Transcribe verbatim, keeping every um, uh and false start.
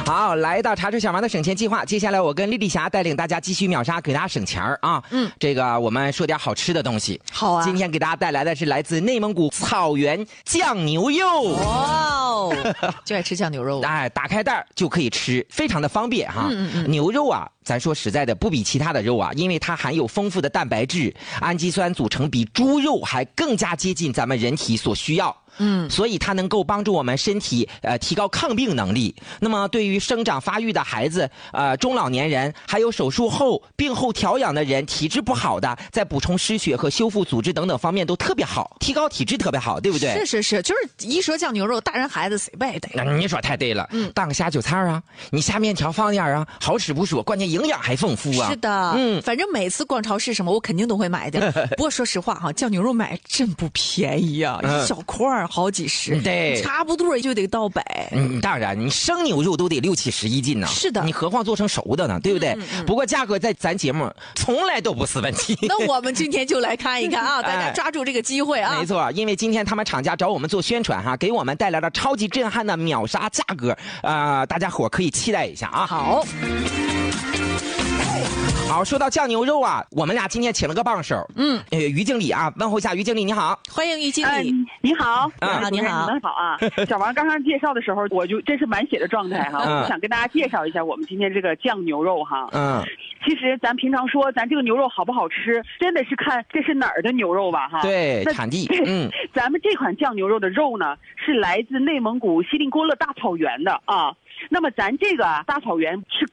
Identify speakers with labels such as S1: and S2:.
S1: 好，来到茶水小王的省钱计划，接下来我跟丽丽霞带领大家继续秒杀，给大家省钱啊。嗯，这个我们说点好吃的东西。
S2: 好啊，
S1: 今天给大家带来的是来自内蒙古草原酱牛肉。
S2: 哇哦，就爱吃酱牛肉。
S1: 哎，打开袋就可以吃，非常的方便哈。嗯嗯嗯，牛肉啊，咱说实在的，不比其他的肉啊，因为它含有丰富的蛋白质，氨基酸组成比猪肉还更加接近咱们人体所需要。嗯，所以它能够帮助我们身体呃提高抗病能力。那么对于生长发育的孩子、呃中老年人，还有手术后病后调养的人，体质不好的，在补充失血和修复组织等等方面都特别好，提高体质特别好，对不对？
S2: 是是是，就是一说酱牛肉，大人孩子谁不爱戴？
S1: 你说太对了，嗯，当个下酒菜啊，你下面条放点啊，好吃不说，关键营养还丰富啊。
S2: 是的，嗯，反正每次逛超市什么，我肯定都会买的。不过说实话哈，酱牛肉买真不便宜啊，一小块儿好几十，
S1: 对，
S2: 差不多就得到百。
S1: 嗯，当然，你生牛肉都得六七十一斤呢。
S2: 是的，
S1: 你何况做成熟的呢，对不对？嗯嗯、不过价格在咱节目从来都不是问题。
S2: 那我们今天就来看一看啊，大家抓住这个机会啊！
S1: 没错，因为今天他们厂家找我们做宣传哈，给我们带来了超级震撼的秒杀价格，呃，大家伙可以期待一下啊。
S2: 好。
S1: 好，说到酱牛肉啊，我们俩今天请了个帮手，嗯，呃，于经理啊，问候一下于经理，你好，
S2: 欢迎于经理，
S3: 呃、你好，
S1: 嗯、
S3: 你好，
S2: 你好，
S3: 你们好啊！小王刚刚介绍的时候，我就真是满血的状态哈，嗯、我想跟大家介绍一下我们今天这个酱牛肉哈，嗯，其实咱平常说咱这个牛肉好不好吃，真的是看这是哪儿的牛肉吧哈，
S1: 对，产地，嗯，
S3: 咱们这款酱牛肉的肉呢，是来自内蒙古锡林郭勒大草原的啊。那么咱这个啊大草原是